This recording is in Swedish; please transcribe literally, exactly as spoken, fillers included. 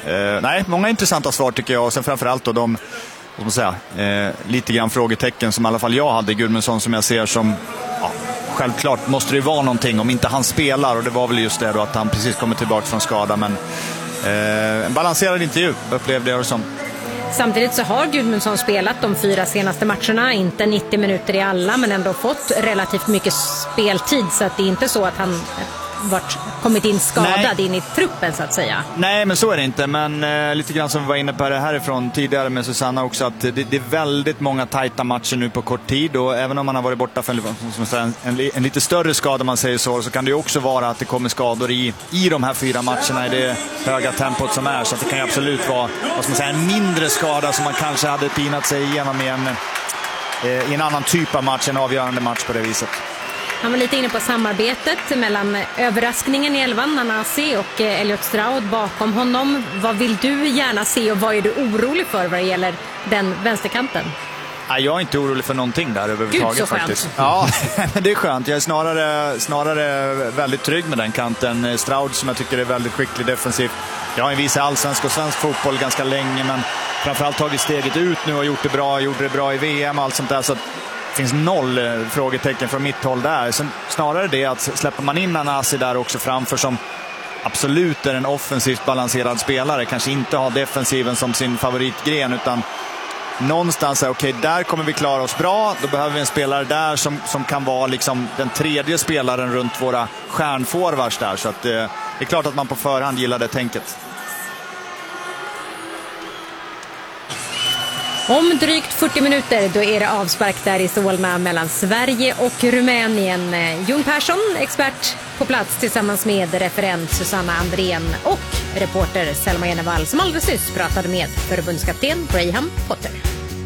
Eh, nej, många intressanta svar tycker jag. Och sen framförallt då de, vad ska man säga, eh, lite grann frågetecken som i alla fall jag hade. Gudmundsson som jag ser som, ja, självklart måste det ju vara någonting om inte han spelar. Och det var väl just det då att han precis kommer tillbaka från skada. Men eh, en balanserad intervju upplevde jag det som. Samtidigt så har Gudmundsson spelat de fyra senaste matcherna, inte nittio minuter i alla, men ändå fått relativt mycket speltid, så att det är inte så att han varit, kommit in skadad Nej. in i truppen så att säga. Nej, men så är det inte, men eh, lite grann som vi var inne på det härifrån tidigare med Susanna också, att det, det är väldigt många tajta matcher nu på kort tid, och även om man har varit borta för en, en, en, en lite större skada, man säger så, så kan det ju också vara att det kommer skador i, i de här fyra matcherna i det höga tempot som är, så att det kan ju absolut vara, vad ska man säga, en mindre skada som man kanske hade pinat sig igenom i en, eh, i en annan typ av match, en avgörande match på det viset. Han var lite inne på samarbetet mellan överraskningen i elvan, Nanasi och Elliot Stroud bakom honom. Vad vill du gärna se och vad är du orolig för vad det gäller den vänsterkanten? Jag är inte orolig för någonting där överhuvudtaget. Gud, så faktiskt. Ja, det är skönt. Jag är snarare, snarare väldigt trygg med den kanten. Stroud som jag tycker är väldigt skicklig defensivt. Jag har en viss allsvensk och svensk fotboll ganska länge, men framförallt tagit steget ut nu och gjort det bra. Gjorde det bra i V M och allt sånt där, så det finns noll frågetecken från mitt håll där. Sen snarare det att släpper man in Nanasi där också framför, som absolut är en offensivt balanserad spelare, kanske inte har defensiven som sin favoritgren, utan någonstans är okej, okay, där kommer vi klara oss bra. Då behöver vi en spelare där som, som kan vara liksom den tredje spelaren runt våra stjärnforwards där. Så att, eh, det är klart att man på förhand gillar det tänket. Om drygt fyrtio minuter då är det avspark där i Solna mellan Sverige och Rumänien. Jon Persson, expert på plats tillsammans med referent Susanna Andrén och reporter Selma Jenevall som alldeles nyss pratade med förbundskapten Graham Potter.